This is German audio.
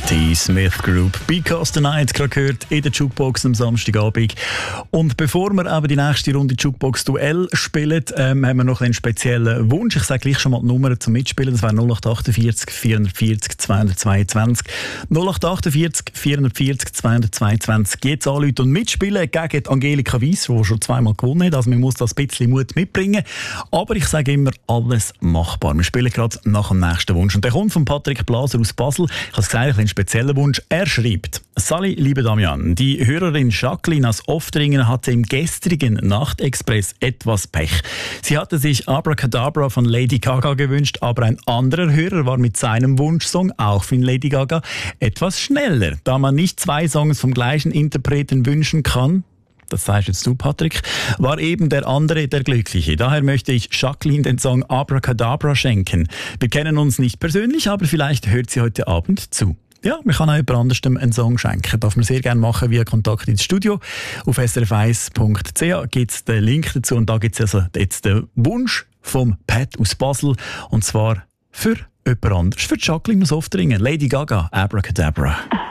Die Smith Group Because the Night gerade gehört in der Jukebox am Samstagabend. Und bevor wir aber die nächste Runde Jukebox-Duell spielen, haben wir noch einen speziellen Wunsch. Ich sage gleich schon mal die Nummer zum Mitspielen. Das wäre 0848 440 222. 0848 440 222. Jetzt anrufen und mitspielen gegen Angelika Weiss, die schon zweimal gewonnen hat. Also man muss das ein bisschen Mut mitbringen. Aber ich sage immer, alles machbar. Wir spielen gerade nach dem nächsten Wunsch. Und der kommt von Patrick Blaser aus Basel. Ich habe es gesagt, ein spezieller Wunsch. Er schreibt: Sali, liebe Damian, die Hörerin Jacqueline aus Oftringen hatte im gestrigen Nachtexpress etwas Pech. Sie hatte sich Abracadabra von Lady Gaga gewünscht, aber ein anderer Hörer war mit seinem Wunschsong, auch von Lady Gaga, etwas schneller. Da man nicht zwei Songs vom gleichen Interpreten wünschen kann, das sagst jetzt du, Patrick, war eben der andere der Glückliche. Daher möchte ich Jacqueline den Song Abracadabra schenken. Wir kennen uns nicht persönlich, aber vielleicht hört sie heute Abend zu. Ja, man kann auch jemand anderem einen Song schenken. Darf man sehr gerne machen via Kontakt ins Studio. Auf srf1.ch gibt es den Link dazu. Und da gibt es also jetzt den Wunsch vom Pat aus Basel. Und zwar für jemand anderes, für Jacqueline aus Oftringen. Lady Gaga, Abracadabra.